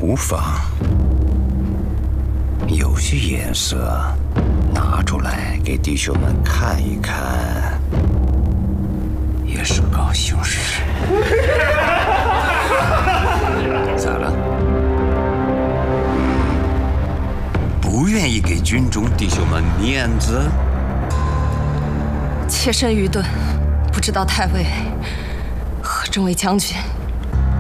无妨。有些颜色拿出来给弟兄们看一看，也是高兴事。咋了？不愿意给军中弟兄们面子？ 妾身愚钝，不知道太尉和众位将军